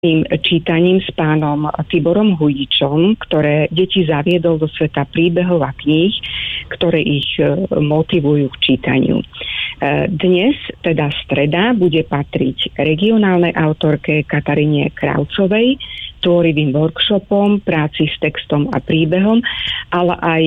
čítaním s pánom Tiborom Hujičom, ktoré deti zaviedol do sveta príbehov a kníh, ktoré ich motivujú k čítaniu. Dnes, teda streda, bude patriť regionálnej autorke Kataríne Kravcovej, tvorivým workshopom, práci s textom a príbehom, ale aj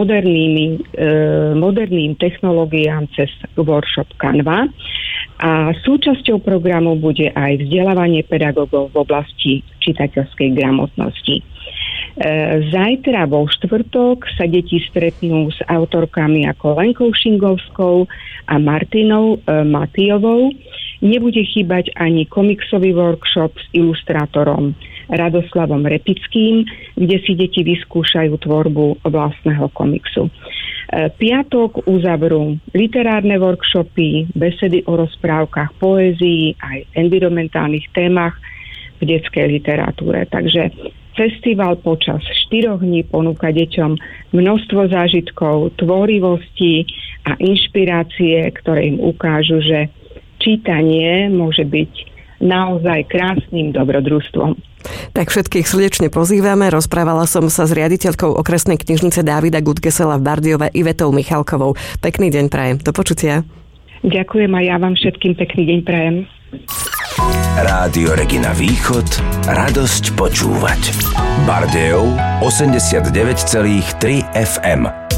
moderným technológiám cez workshop Canva. A súčasťou programu bude aj vzdelávanie pedagógov v oblasti čitateľskej gramotnosti. Zajtra vo štvrtok sa deti stretnú s autorkami ako Lenkou Šingovskou a Martinou Matijovou. Nebude chýbať ani komiksový workshop s ilustrátorom Radoslavom Repickým, kde si deti vyskúšajú tvorbu vlastného komiksu. Piatok uzavrú literárne workshopy, besedy o rozprávkach, poézii, aj environmentálnych témach v detskej literatúre. Takže festival počas 4 dní ponúka deťom množstvo zážitkov, tvorivosti a inšpirácie, ktoré im ukážu, že čítanie môže byť naozaj krásnym dobrodružstvom. Tak všetkých srdečne pozývame. Rozprávala som sa s riaditeľkou okresnej knižnice Dávida Gutgesela v Bardejove Ivetou Michalkovou. Pekný deň prajem. Do počutia. Ďakujem a ja vám všetkým pekný deň prajem. Rádio Regina Východ, radosť počúvať. Bardejov 89,3 FM.